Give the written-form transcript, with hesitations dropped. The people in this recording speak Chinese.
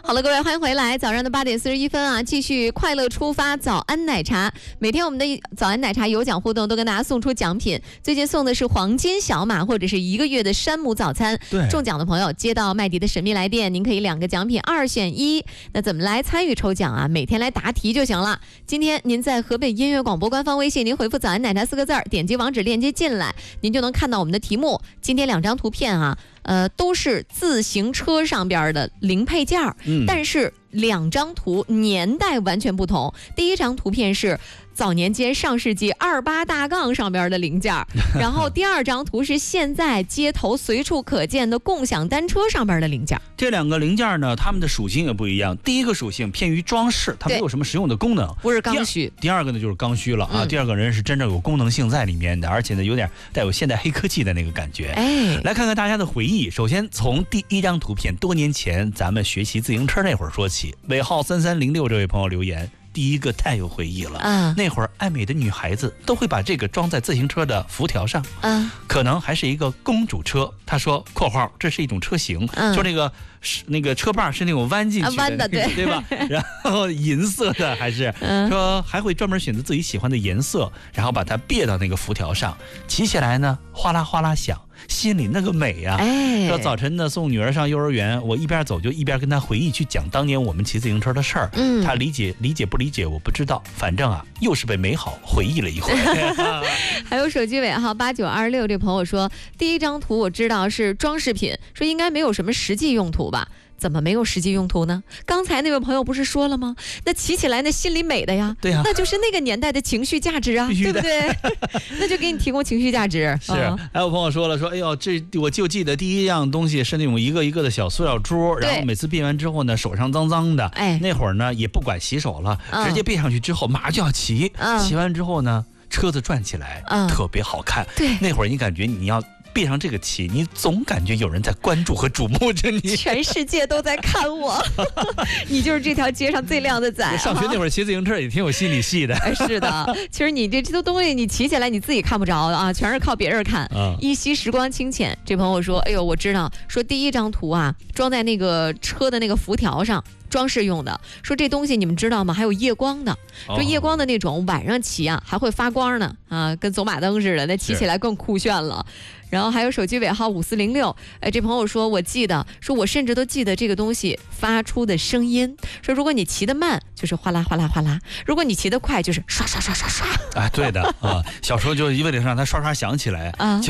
好了，各位，欢迎回来。早上的8点41分啊，继续快乐出发早安奶茶。每天我们的早安奶茶有奖互动，都跟大家送出奖品。最近送的是黄金小马，或者是1个月的山姆早餐。 对， 中奖的朋友接到麦迪的神秘来电，您可以2个奖品2选1。那怎么来参与抽奖啊？每天来答题就行了。今天您在河北音乐广播官方微信，您回复早安奶茶4个字，点击网址链接进来，您就能看到我们的题目。今天2张图片啊。都是自行车上边的零配件，但是2张图年代完全不同。第一张图片是早年间上世纪28大杠上边的零件，然后第2张图是现在街头随处可见的共享单车上边的零件。 这2个零件呢，它们的属性也不一样。第一个属性偏于装饰，它没有什么实用的功能， 不是刚需。 第二个呢就是刚需了啊。第二个人是真正有功能性在里面的，而且呢有点带有现代黑科技的那个感觉。来看看大家的回忆。首先从第一张图片，多年前咱们学习自行车那会儿说起。尾号3306这位朋友留言。第一个太有回忆了，那会儿爱美的女孩子都会把这个装在自行车的辐条上，可能还是一个公主车。他说（括号）这是一种车型，说那个车把是那种弯进去的，对吧？然后银色的还是说还会专门选择自己喜欢的颜色，然后把它别到那个辐条上，骑起来呢哗啦哗啦响。心里那个美啊！说早晨呢送女儿上幼儿园，我一边走就一边跟她回忆去讲当年我们骑自行车的事儿。她理解不理解我不知道，反正啊又是被美好回忆了一回。 还有手机尾号8926这朋友说，第一张图我知道是装饰品，说应该没有什么实际用途吧。怎么没有实际用途呢？刚才那位朋友不是说了吗？那骑起来那心里美的呀， 对呀， 那就是那个年代的情绪价值啊，对不对？那就给你提供情绪价值。 是，还有朋友说了，说哎呦，这我就记得第一样东西是那种一个一个的小塑料珠，然后每次别完之后呢，手上脏脏的，那会儿呢也不管洗手了，直接别上去之后马上就要骑，骑完之后呢，车子转起来，特别好看。 对， 那会儿你感觉你要别上这个骑，你总感觉有人在关注和瞩目着你， 全世界都在看我。你就是这条街上最靓的仔。 上学那会儿骑自行车也挺有心理戏的。 是的，其实你这东西你骑起来你自己看不着啊，全是靠别人看。依稀时光清浅，这朋友说，哎呦，我知道，说第一张图啊，装在那个车的那个辐条上。装饰用的，说这东西你们知道吗？还有夜光的，说夜光的那种晚上骑啊还会发光呢啊，跟走马灯似的，那骑起来更酷炫了。然后还有手机尾号5406，这朋友说我记得，说我甚至都记得这个东西发出的声音，说如果你骑得慢就是哗啦哗啦哗啦，如果你骑得快就是刷刷刷刷刷。 对的啊，小时候就为了让它刷刷响起来啊。